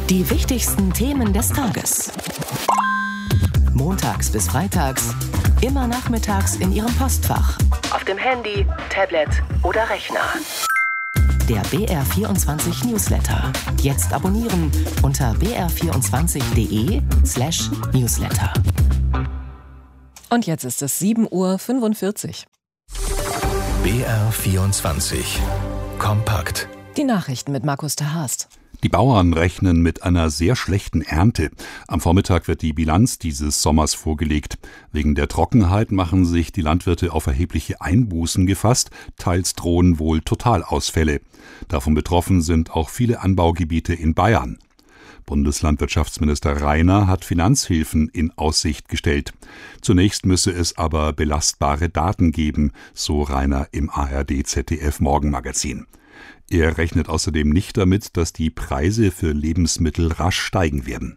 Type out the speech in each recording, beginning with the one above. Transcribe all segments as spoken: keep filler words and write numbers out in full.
Die wichtigsten Themen des Tages. Montags bis freitags, immer nachmittags in Ihrem Postfach. Auf dem Handy, Tablet oder Rechner. Der B R vierundzwanzig Newsletter. Jetzt abonnieren unter b r vierundzwanzig punkt d e slash newsletter. Und jetzt ist es sieben Uhr fünfundvierzig. B R vierundzwanzig. Kompakt. Die Nachrichten mit Markus Terhast. Die Bauern rechnen mit einer sehr schlechten Ernte. Am Vormittag wird die Bilanz dieses Sommers vorgelegt. Wegen der Trockenheit machen sich die Landwirte auf erhebliche Einbußen gefasst. Teils drohen wohl Totalausfälle. Davon betroffen sind auch viele Anbaugebiete in Bayern. Bundeslandwirtschaftsminister Rainer hat Finanzhilfen in Aussicht gestellt. Zunächst müsse es aber belastbare Daten geben, so Rainer im A R D Z D F Morgenmagazin. Er rechnet außerdem nicht damit, dass die Preise für Lebensmittel rasch steigen werden.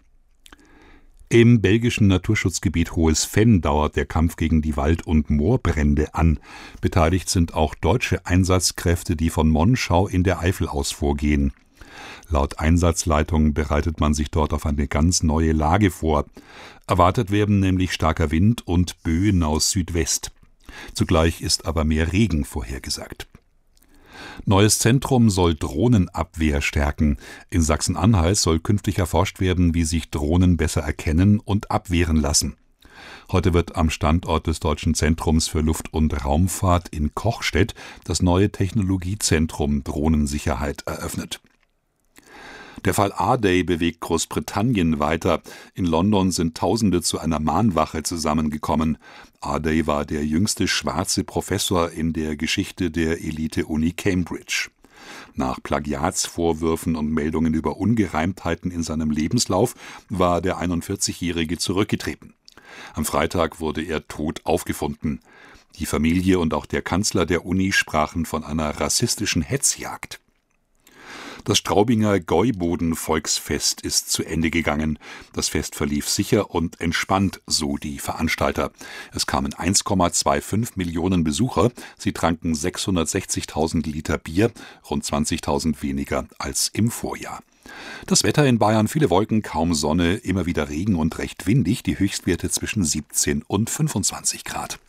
Im belgischen Naturschutzgebiet Hohes Venn dauert der Kampf gegen die Wald- und Moorbrände an. Beteiligt sind auch deutsche Einsatzkräfte, die von Monschau in der Eifel aus vorgehen. Laut Einsatzleitung bereitet man sich dort auf eine ganz neue Lage vor. Erwartet werden nämlich starker Wind und Böen aus Südwest. Zugleich ist aber mehr Regen vorhergesagt. Neues Zentrum soll Drohnenabwehr stärken. In Sachsen-Anhalt soll künftig erforscht werden, wie sich Drohnen besser erkennen und abwehren lassen. Heute wird am Standort des Deutschen Zentrums für Luft- und Raumfahrt in Kochstedt das neue Technologiezentrum Drohnensicherheit eröffnet. Der Fall A-Day bewegt Großbritannien weiter. In London sind Tausende zu einer Mahnwache zusammengekommen. A-Day war der jüngste schwarze Professor in der Geschichte der Elite-Uni Cambridge. Nach Plagiatsvorwürfen und Meldungen über Ungereimtheiten in seinem Lebenslauf war der einundvierzigjährige zurückgetreten. Am Freitag wurde er tot aufgefunden. Die Familie und auch der Kanzler der Uni sprachen von einer rassistischen Hetzjagd. Das Straubinger Gäuboden-Volksfest ist zu Ende gegangen. Das Fest verlief sicher und entspannt, so die Veranstalter. Es kamen eins Komma fünfundzwanzig Millionen Besucher. Sie tranken sechshundertsechzigtausend Liter Bier, rund zwanzigtausend weniger als im Vorjahr. Das Wetter in Bayern, viele Wolken, kaum Sonne, immer wieder Regen und recht windig. Die Höchstwerte zwischen siebzehn und fünfundzwanzig Grad.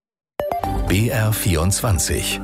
B R vierundzwanzig.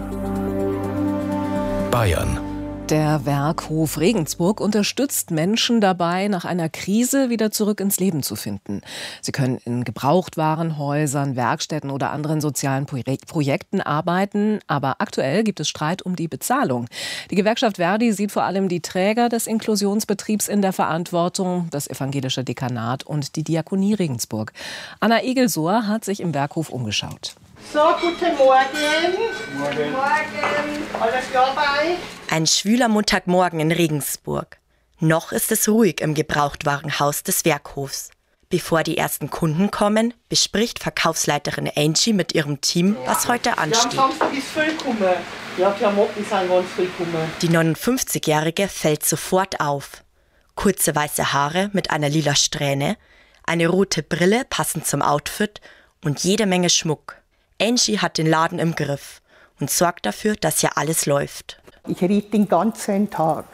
Bayern. Der Werkhof Regensburg unterstützt Menschen dabei, nach einer Krise wieder zurück ins Leben zu finden. Sie können in Gebrauchtwarenhäusern, Werkstätten oder anderen sozialen Projekten arbeiten. Aber aktuell gibt es Streit um die Bezahlung. Die Gewerkschaft Verdi sieht vor allem die Träger des Inklusionsbetriebs in der Verantwortung, das evangelische Dekanat und die Diakonie Regensburg. Anna Egelsohr hat sich im Werkhof umgeschaut. So, guten Morgen. Morgen. Morgen. Alles klar bei? Ein schwüler Montagmorgen in Regensburg. Noch ist es ruhig im Gebrauchtwarenhaus des Werkhofs. Bevor die ersten Kunden kommen, bespricht Verkaufsleiterin Angie mit ihrem Team, was heute ansteht. Ja, ist viel gekommen. Ja, Klamotten sind ganz viel gekommen. Die neunundfünfzigjährige fällt sofort auf. Kurze weiße Haare mit einer lila Strähne, eine rote Brille passend zum Outfit und jede Menge Schmuck. Angie hat den Laden im Griff und sorgt dafür, dass hier alles läuft. Ich rede den ganzen Tag.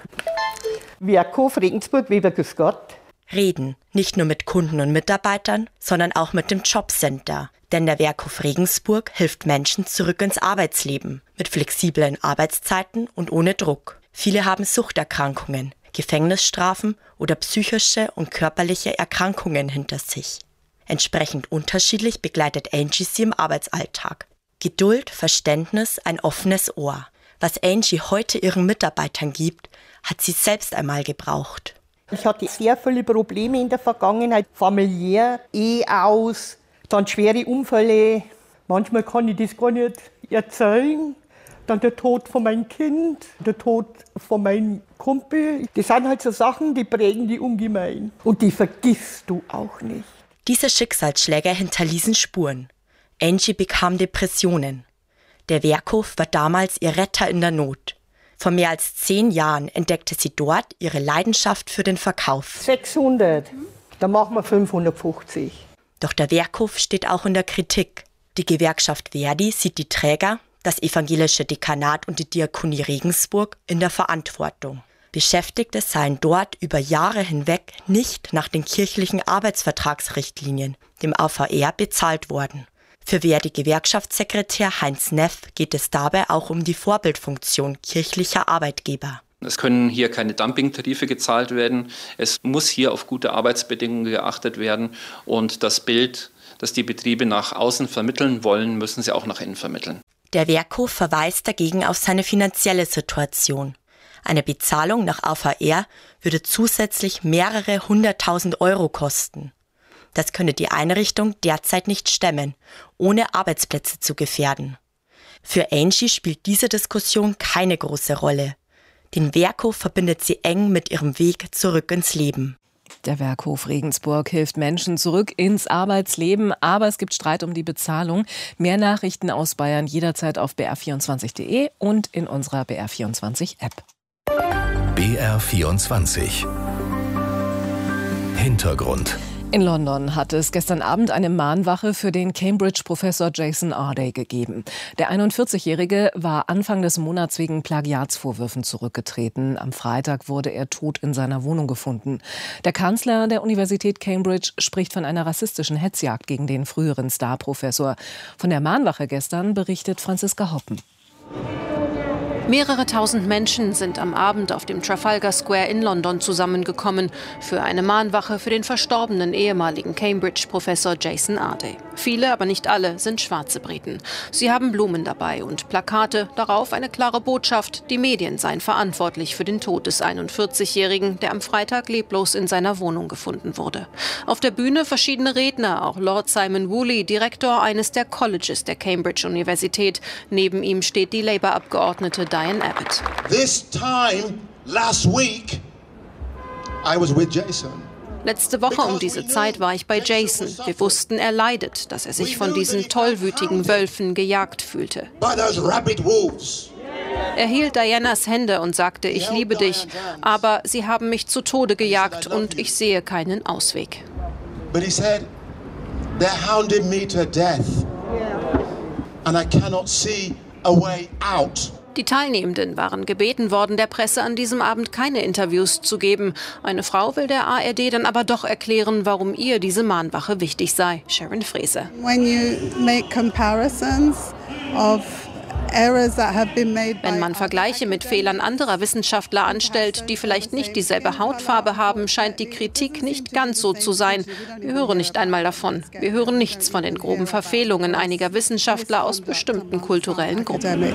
Werkhof Regensburg, Weber, grüß Gott. Reden, nicht nur mit Kunden und Mitarbeitern, sondern auch mit dem Jobcenter. Denn der Werkhof Regensburg hilft Menschen zurück ins Arbeitsleben. Mit flexiblen Arbeitszeiten und ohne Druck. Viele haben Suchterkrankungen, Gefängnisstrafen oder psychische und körperliche Erkrankungen hinter sich. Entsprechend unterschiedlich begleitet Angie sie im Arbeitsalltag. Geduld, Verständnis, ein offenes Ohr. Was Angie heute ihren Mitarbeitern gibt, hat sie selbst einmal gebraucht. Ich hatte sehr viele Probleme in der Vergangenheit, familiär, Ehe aus, dann schwere Unfälle. Manchmal kann ich das gar nicht erzählen. Dann der Tod von meinem Kind, der Tod von meinem Kumpel. Das sind halt so Sachen, die prägen die ungemein. Und die vergisst du auch nicht. Diese Schicksalsschläge hinterließen Spuren. Angie bekam Depressionen. Der Werkhof war damals ihr Retter in der Not. Vor mehr als zehn Jahren entdeckte sie dort ihre Leidenschaft für den Verkauf. sechshundert, dann machen wir fünfhundertfünfzig. Doch der Werkhof steht auch in der Kritik. Die Gewerkschaft Verdi sieht die Träger, das evangelische Dekanat und die Diakonie Regensburg, in der Verantwortung. Beschäftigte seien dort über Jahre hinweg nicht nach den kirchlichen Arbeitsvertragsrichtlinien, dem A V R, bezahlt worden. Für Verdi-Gewerkschaftssekretär Heinz Neff geht es dabei auch um die Vorbildfunktion kirchlicher Arbeitgeber. Es können hier keine Dumpingtarife gezahlt werden. Es muss hier auf gute Arbeitsbedingungen geachtet werden. Und das Bild, das die Betriebe nach außen vermitteln wollen, müssen sie auch nach innen vermitteln. Der Werkhof verweist dagegen auf seine finanzielle Situation. Eine Bezahlung nach A V R würde zusätzlich mehrere hunderttausend Euro kosten. Das könne die Einrichtung derzeit nicht stemmen, ohne Arbeitsplätze zu gefährden. Für Angie spielt diese Diskussion keine große Rolle. Den Werkhof verbindet sie eng mit ihrem Weg zurück ins Leben. Der Werkhof Regensburg hilft Menschen zurück ins Arbeitsleben, aber es gibt Streit um die Bezahlung. Mehr Nachrichten aus Bayern jederzeit auf b r vierundzwanzig punkt d e und in unserer B R vierundzwanzig App. B R vierundzwanzig Hintergrund. In London hat es gestern Abend eine Mahnwache für den Cambridge-Professor Jason Arday gegeben. Der einundvierzigjährige war Anfang des Monats wegen Plagiatsvorwürfen zurückgetreten. Am Freitag wurde er tot in seiner Wohnung gefunden. Der Kanzler der Universität Cambridge spricht von einer rassistischen Hetzjagd gegen den früheren Star-Professor. Von der Mahnwache gestern berichtet Franziska Hoppen. Mehrere tausend Menschen sind am Abend auf dem Trafalgar Square in London zusammengekommen für eine Mahnwache für den verstorbenen ehemaligen Cambridge-Professor Jason Arday. Viele, aber nicht alle, sind schwarze Briten. Sie haben Blumen dabei und Plakate, darauf eine klare Botschaft, die Medien seien verantwortlich für den Tod des einundvierzigjährigen, der am Freitag leblos in seiner Wohnung gefunden wurde. Auf der Bühne verschiedene Redner, auch Lord Simon Woolley, Direktor eines der Colleges der Cambridge-Universität. Neben ihm steht die Labour-Abgeordnete Diane Abbott. This time last week I was with Jason. Letzte Woche um diese Zeit war ich bei Jason. Wir wussten, er leidet, dass er sich von diesen tollwütigen Wölfen gejagt fühlte. Er hielt Dianas Hände und sagte, ich liebe dich, aber sie haben mich zu Tode gejagt und ich sehe keinen Ausweg. But he said, they're hounding me to death and I cannot see a way out. Die Teilnehmenden waren gebeten worden, der Presse an diesem Abend keine Interviews zu geben. Eine Frau will der A R D dann aber doch erklären, warum ihr diese Mahnwache wichtig sei. Sharon Frese. When you make comparisons of Wenn man Vergleiche mit Fehlern anderer Wissenschaftler anstellt, die vielleicht nicht dieselbe Hautfarbe haben, scheint die Kritik nicht ganz so zu sein. Wir hören nicht einmal davon. Wir hören nichts von den groben Verfehlungen einiger Wissenschaftler aus bestimmten kulturellen Gruppen.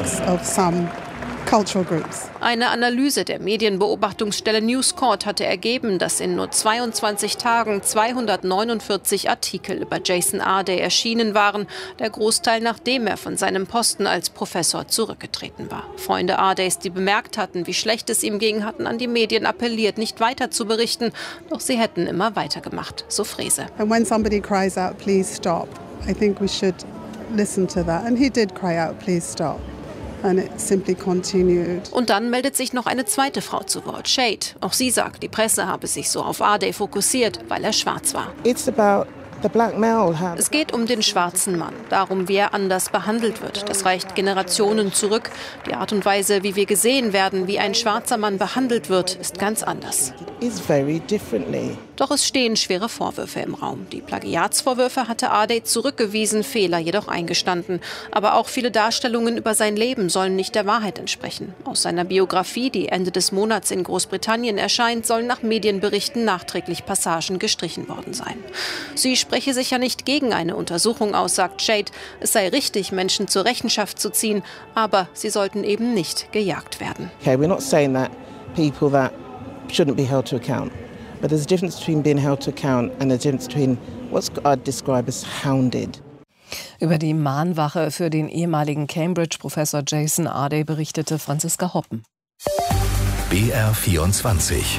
Eine Analyse der Medienbeobachtungsstelle News Corp hatte ergeben, dass in nur zweiundzwanzig Tagen zweihundertneunundvierzig Artikel über Jason Arday erschienen waren, der Großteil nachdem er von seinem Posten als Professor zurückgetreten war. Freunde Ardays, die bemerkt hatten, wie schlecht es ihm ging, hatten an die Medien appelliert, nicht weiter zu berichten, doch sie hätten immer weitergemacht, so Frese. And when somebody cries out, please stop, I think we should listen to that. And he did cry out, please stop. And it simply continued. Und dann meldet sich noch eine zweite Frau zu Wort, Shade. Auch sie sagt, die Presse habe sich so auf Arday fokussiert, weil er schwarz war. It's about the black male. Es geht um den schwarzen Mann, darum, wie er anders behandelt wird. Das reicht Generationen zurück. Die Art und Weise, wie wir gesehen werden, wie ein schwarzer Mann behandelt wird, ist ganz anders. It's very differently. Doch es stehen schwere Vorwürfe im Raum. Die Plagiatsvorwürfe hatte Arday zurückgewiesen, Fehler jedoch eingestanden. Aber auch viele Darstellungen über sein Leben sollen nicht der Wahrheit entsprechen. Aus seiner Biografie, die Ende des Monats in Großbritannien erscheint, sollen nach Medienberichten nachträglich Passagen gestrichen worden sein. Sie spreche sich ja nicht gegen eine Untersuchung aus, sagt Shade. Es sei richtig, Menschen zur Rechenschaft zu ziehen, aber sie sollten eben nicht gejagt werden. Okay, we're not saying that people that shouldn't be held to account. But there's a difference between being held to account and a difference between what's I'd describe as hounded. Über die Mahnwache für den ehemaligen Cambridge-Professor Jason Arday berichtete Franziska Hoppen. B R vierundzwanzig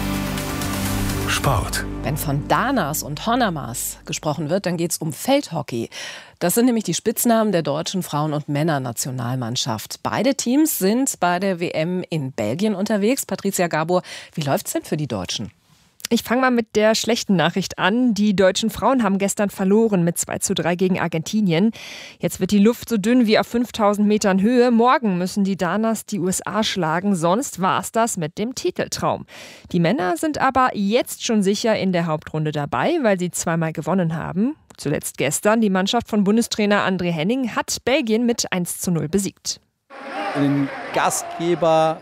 Sport. Wenn von Danas und Honnamas gesprochen wird, dann geht es um Feldhockey. Das sind nämlich die Spitznamen der deutschen Frauen- und Männernationalmannschaft. Beide Teams sind bei der W M in Belgien unterwegs. Patricia Gabor, wie läuft's denn für die Deutschen? Ich fange mal mit der schlechten Nachricht an. Die deutschen Frauen haben gestern verloren mit zwei zu drei gegen Argentinien. Jetzt wird die Luft so dünn wie auf fünftausend Metern Höhe. Morgen müssen die Danas die U S A schlagen, sonst war's das mit dem Titeltraum. Die Männer sind aber jetzt schon sicher in der Hauptrunde dabei, weil sie zweimal gewonnen haben. Zuletzt gestern, die Mannschaft von Bundestrainer André Henning hat Belgien mit eins zu null besiegt. Den Gastgeber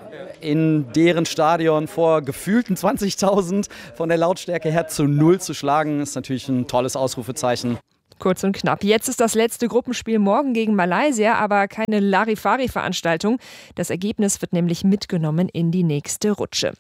in deren Stadion vor gefühlten zwanzigtausend von der Lautstärke her zu null zu schlagen, ist natürlich ein tolles Ausrufezeichen. Kurz und knapp. Jetzt ist das letzte Gruppenspiel morgen gegen Malaysia, aber keine Larifari-Veranstaltung. Das Ergebnis wird nämlich mitgenommen in die nächste Rutsche.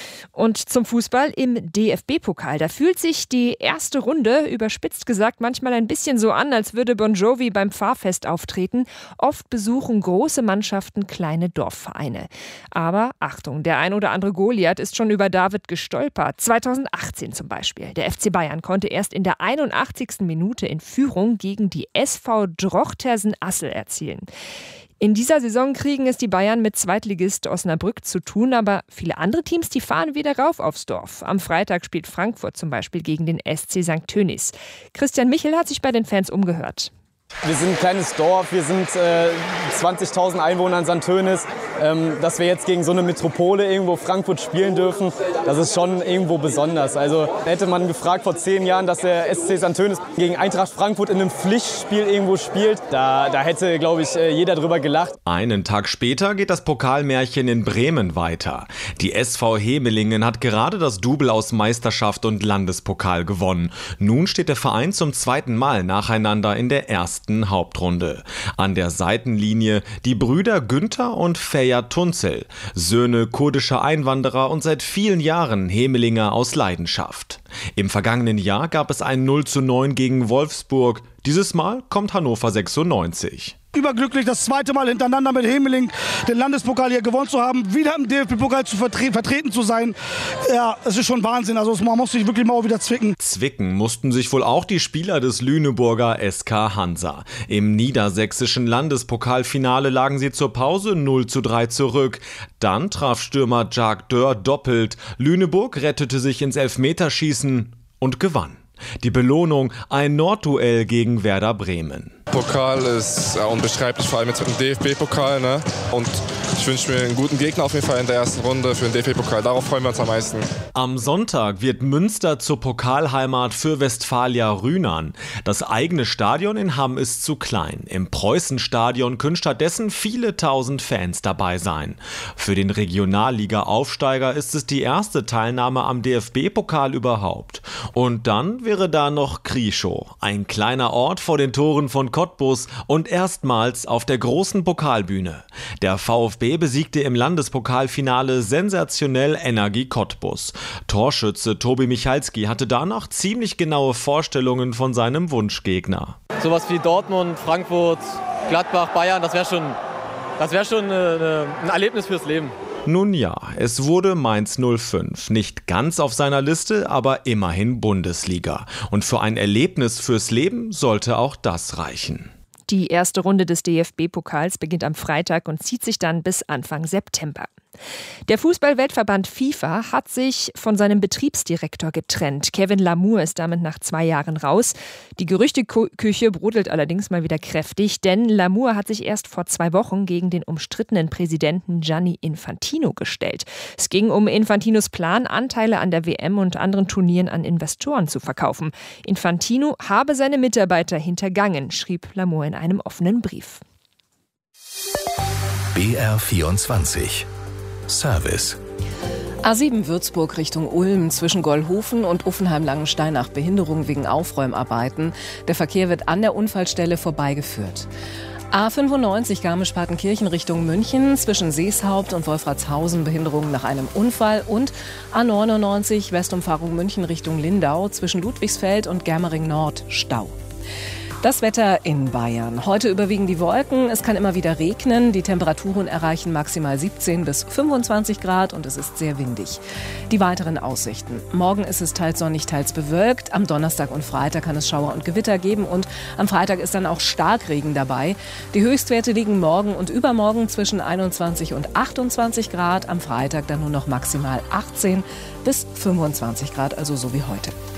Und zum Fußball im D F B-Pokal. Da fühlt sich die erste Runde, überspitzt gesagt, manchmal ein bisschen so an, als würde Bon Jovi beim Pfarrfest auftreten. Oft besuchen große Mannschaften kleine Dorfvereine. Aber Achtung, der ein oder andere Goliath ist schon über David gestolpert. zweitausendachtzehn zum Beispiel. Der F C Bayern konnte erst in der einundachtzigsten Minute in Führung gegen die S V Drochtersen-Assel erzielen. In dieser Saison kriegen es die Bayern mit Zweitligist Osnabrück zu tun, aber viele andere Teams, die fahren wieder rauf aufs Dorf. Am Freitag spielt Frankfurt zum Beispiel gegen den S C Sankt Tönis. Christian Michel hat sich bei den Fans umgehört. Wir sind ein kleines Dorf, wir sind äh, zwanzigtausend Einwohner in Sankt Tönis. Ähm, dass wir jetzt gegen so eine Metropole irgendwo Frankfurt spielen dürfen, das ist schon irgendwo besonders. Also hätte man gefragt vor zehn Jahren, dass der S C Sankt Tönis gegen Eintracht Frankfurt in einem Pflichtspiel irgendwo spielt, da, da hätte, glaube ich, jeder drüber gelacht. Einen Tag später geht das Pokalmärchen in Bremen weiter. Die S V Hemelingen hat gerade das Double aus Meisterschaft und Landespokal gewonnen. Nun steht der Verein zum zweiten Mal nacheinander in der ersten Hauptrunde. An der Seitenlinie die Brüder Günther und Feyyad Tunzel, Söhne kurdischer Einwanderer und seit vielen Jahren Hemelinger aus Leidenschaft. Im vergangenen Jahr gab es ein null zu neun gegen Wolfsburg. Dieses Mal kommt Hannover sechsundneunzig. Überglücklich, das zweite Mal hintereinander mit Hemeling den Landespokal hier gewonnen zu haben, wieder im D F B-Pokal zu vertre- vertreten zu sein. Ja, es ist schon Wahnsinn. Also man muss sich wirklich mal wieder zwicken. Zwicken mussten sich wohl auch die Spieler des Lüneburger S K Hansa. Im niedersächsischen Landespokalfinale lagen sie zur Pause null zu drei zurück. Dann traf Stürmer Jacques Dörr doppelt. Lüneburg rettete sich ins Elfmeterschießen und gewann. Die Belohnung, ein Nordduell gegen Werder Bremen. Pokal ist ja, unbeschreiblich, vor allem jetzt mit dem D F B-Pokal. Ne? Und ich wünsche mir einen guten Gegner auf jeden Fall in der ersten Runde für den D F B-Pokal. Darauf freuen wir uns am meisten. Am Sonntag wird Münster zur Pokalheimat für Westfalia Rhynern. Das eigene Stadion in Hamm ist zu klein. Im Preußenstadion können stattdessen viele tausend Fans dabei sein. Für den Regionalliga-Aufsteiger ist es die erste Teilnahme am D F B-Pokal überhaupt. Und dann wäre da noch Krieschow, ein kleiner Ort vor den Toren von Cottbus und erstmals auf der großen Pokalbühne. Der VfB besiegte im Landespokalfinale sensationell Energie Cottbus. Torschütze Tobi Michalski hatte danach ziemlich genaue Vorstellungen von seinem Wunschgegner. Sowas wie Dortmund, Frankfurt, Gladbach, Bayern, das wäre schon, das wär schon eine, ein Erlebnis fürs Leben. Nun ja, es wurde Mainz null fünf. Nicht ganz auf seiner Liste, aber immerhin Bundesliga. Und für ein Erlebnis fürs Leben sollte auch das reichen. Die erste Runde des D F B-Pokals beginnt am Freitag und zieht sich dann bis Anfang September. Der Fußball-Weltverband FIFA hat sich von seinem Betriebsdirektor getrennt. Kevin Lamour ist damit nach zwei Jahren raus. Die Gerüchteküche brodelt allerdings mal wieder kräftig, denn Lamour hat sich erst vor zwei Wochen gegen den umstrittenen Präsidenten Gianni Infantino gestellt. Es ging um Infantinos Plan, Anteile an der W M und anderen Turnieren an Investoren zu verkaufen. Infantino habe seine Mitarbeiter hintergangen, schrieb Lamour in einem offenen Brief. B R vierundzwanzig Service. A sieben Würzburg Richtung Ulm zwischen Gollhofen und Uffenheim-Langenstein nach Behinderung wegen Aufräumarbeiten. Der Verkehr wird an der Unfallstelle vorbeigeführt. A fünfundneunzig Garmisch-Partenkirchen Richtung München zwischen Seeshaupt und Wolfratshausen Behinderung nach einem Unfall und A neunundneunzig Westumfahrung München Richtung Lindau zwischen Ludwigsfeld und Germering Nord Stau. Das Wetter in Bayern. Heute überwiegen die Wolken, es kann immer wieder regnen. Die Temperaturen erreichen maximal siebzehn bis fünfundzwanzig Grad und es ist sehr windig. Die weiteren Aussichten. Morgen ist es teils sonnig, teils bewölkt. Am Donnerstag und Freitag kann es Schauer und Gewitter geben und am Freitag ist dann auch Starkregen dabei. Die Höchstwerte liegen morgen und übermorgen zwischen einundzwanzig und achtundzwanzig Grad. Am Freitag dann nur noch maximal achtzehn bis fünfundzwanzig Grad, also so wie heute.